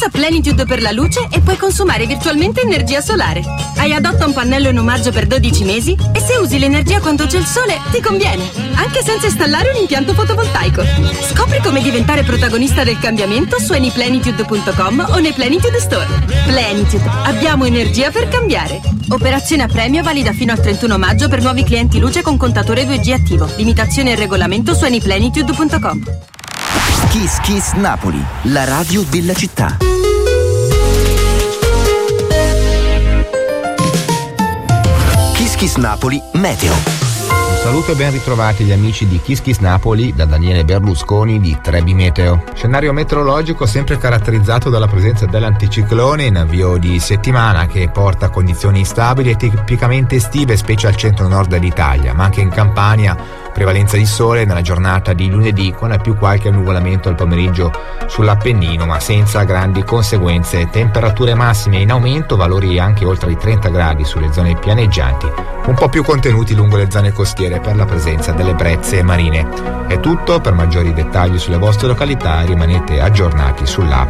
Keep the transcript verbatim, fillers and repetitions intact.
Passa Plenitude per la luce e puoi consumare virtualmente energia solare. Hai Adotta un pannello in omaggio per dodici mesi e se usi l'energia quando c'è il sole ti conviene, anche senza installare un impianto fotovoltaico. Scopri come diventare protagonista del cambiamento su anyplenitude punto com o nei Plenitude Store. Plenitude, abbiamo energia per cambiare. Operazione a premio valida fino al trentuno maggio per nuovi clienti luce con contatore due G attivo. Limitazione e regolamento su anyplenitude punto com. Kiss Kiss Napoli, la radio della città. Kiss Kiss Napoli Meteo. Un saluto e ben ritrovati gli amici di Kiss Kiss Napoli da Daniele Berlusconi di Trebi Meteo. Scenario meteorologico sempre caratterizzato dalla presenza dell'anticiclone in avvio di settimana che porta a condizioni instabili e tipicamente estive, specie al centro-nord dell'Italia, ma anche in Campania. Prevalenza di sole nella giornata di lunedì con al più qualche annuvolamento al pomeriggio sull'Appennino, ma senza grandi conseguenze. Temperature massime in aumento, valori anche oltre i trenta gradi sulle zone pianeggianti, un po' più contenuti lungo le zone costiere per la presenza delle brezze marine. È tutto, per maggiori dettagli sulle vostre località rimanete aggiornati sull'app